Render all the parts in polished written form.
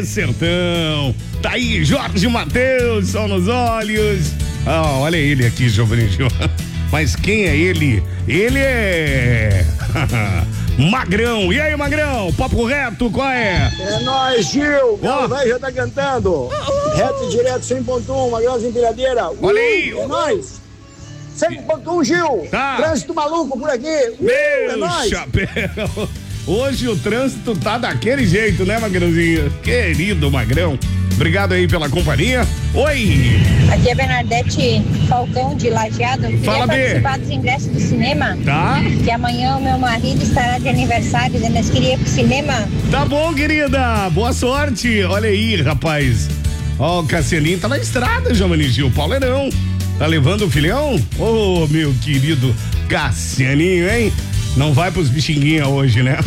sertão. Tá aí, Jorge Mateus, sol nos olhos. Olha ele aqui, Giovanni Gil. Mas quem é ele? Ele é Magrão. E aí, Magrão? Papo reto, qual é? É nóis, Gil. O velho já tá cantando. Reto e direto, 100.1, Magrão Empilhadeira. Olha aí. É nóis. 100.1, Gil. Tá. Trânsito maluco por aqui. Meu é nóis. chapéu. Hoje o trânsito tá daquele jeito, né, Magrãozinho? Querido Magrão. Obrigado aí pela companhia. Oi! Aqui é Bernadette Falcão de Lajeado. Fala, Queria participar dos ingressos do cinema. Tá. Que amanhã o meu marido estará de aniversário, né? Nós queríamos ir pro cinema. Tá bom, querida. Boa sorte. Olha aí, rapaz. Ó, o Cassianinho tá na estrada, Giovanni Gil. O Pauleirão. Tá levando o filhão? Ô, meu querido Cassianinho, hein? Não vai pros bichinguinha hoje, né?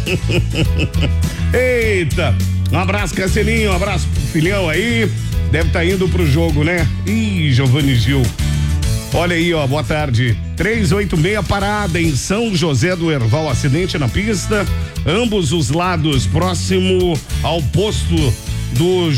Eita! Um abraço, Cassianinho. Um abraço pro filhão aí. Deve estar indo pro jogo, né? Ih, Giovanni Gil. Olha aí, ó, boa tarde. 386 parada em São José do Herval, acidente na pista, ambos os lados, próximo ao posto do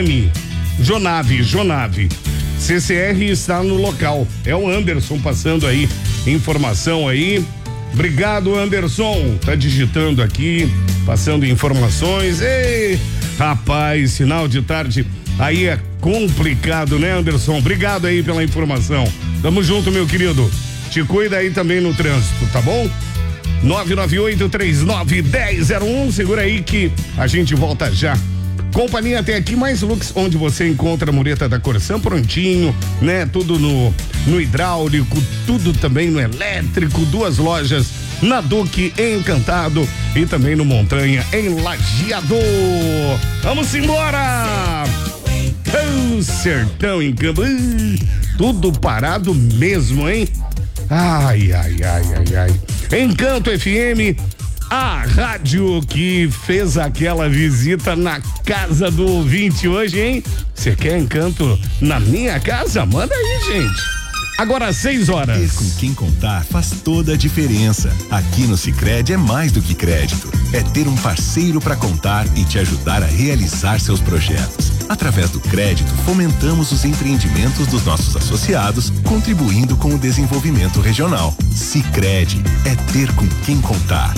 Jonave. CCR está no local. É o Anderson passando aí, informação aí. Obrigado, Anderson. Tá digitando aqui, passando informações. Ei, rapaz, final de tarde. Aí é complicado, né, Anderson? Obrigado aí pela informação. Tamo junto, meu querido. Te cuida aí também no trânsito, tá bom? 998391001. Segura aí que a gente volta já. Companhia tem aqui Mais Lux, onde você encontra a mureta da Corsan prontinho, né? Tudo no hidráulico, tudo também no elétrico. 2 lojas na Duque, em Encantado, e também no Montanha, em Lajeado. Vamos embora! Oh, sertão em campo. Tudo parado mesmo, hein? Ai. Encanto FM, a rádio que fez aquela visita na casa do ouvinte hoje, hein? Você quer Encanto na minha casa? Manda aí, gente. Agora 6 horas. Ter com quem contar faz toda a diferença. Aqui no Sicredi é mais do que crédito. É ter um parceiro para contar e te ajudar a realizar seus projetos. Através do crédito, fomentamos os empreendimentos dos nossos associados, contribuindo com o desenvolvimento regional. Sicredi é ter com quem contar.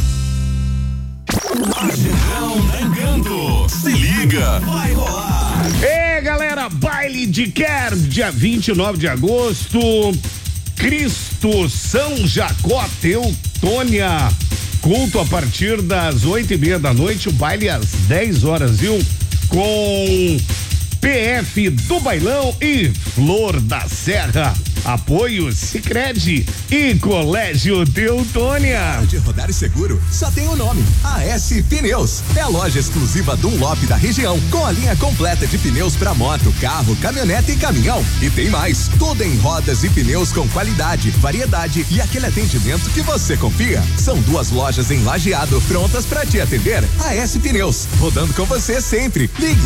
Encanto, se liga, vai rolar. Ei, galera, baile de Quer, dia 29 de agosto, Cristo São Jacó Teutônia, culto a partir das 8:30 da noite, o baile às 10 horas, viu? Com PF do Bailão e Flor da Serra. Apoio Sicredi e Colégio Teutônia. De rodar e seguro, só tem um nome: AS Pneus. É a loja exclusiva Dunlop da região, com a linha completa de pneus para moto, carro, caminhonete e caminhão. E tem mais, tudo em rodas e pneus com qualidade, variedade e aquele atendimento que você confia. São 2 lojas em Lajeado, prontas para te atender. AS Pneus, rodando com você sempre. Ligue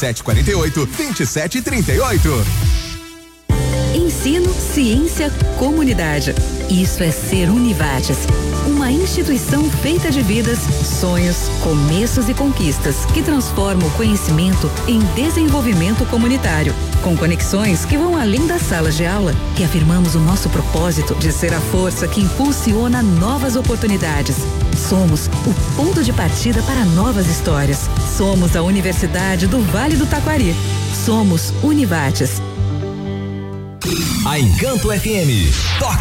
3748-2738. Ensino, ciência, comunidade. Isso é ser Univates, uma instituição feita de vidas, sonhos, começos e conquistas que transforma o conhecimento em desenvolvimento comunitário, com conexões que vão além das salas de aula, que afirmamos o nosso propósito de ser a força que impulsiona novas oportunidades. Somos o ponto de partida para novas histórias. Somos a Universidade do Vale do Taquari. Somos Univates. A Encanto FM toca